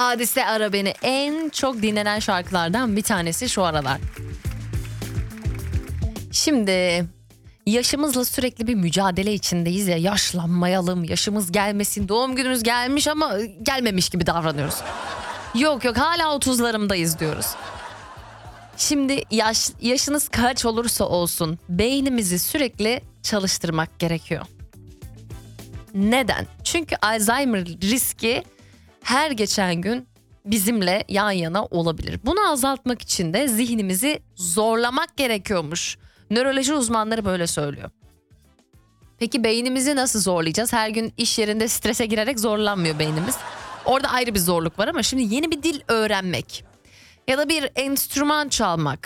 Hadise Ara Beni en çok dinlenen şarkılardan bir tanesi şu aralar. Şimdi yaşımızla sürekli bir mücadele içindeyiz ya, yaşlanmayalım, yaşımız gelmesin, doğum günümüz gelmiş ama gelmemiş gibi davranıyoruz. Yok hala 30'larımdayız diyoruz. Şimdi yaşınız kaç olursa olsun beynimizi sürekli çalıştırmak gerekiyor. Neden? Çünkü Alzheimer riski her geçen gün bizimle yan yana olabilir. Bunu azaltmak için de zihnimizi zorlamak gerekiyormuş. Nöroloji uzmanları böyle söylüyor. Peki beynimizi nasıl zorlayacağız? Her gün iş yerinde strese girerek zorlanmıyor beynimiz. Orada ayrı bir zorluk var ama şimdi yeni bir dil öğrenmek ya da bir enstrüman çalmak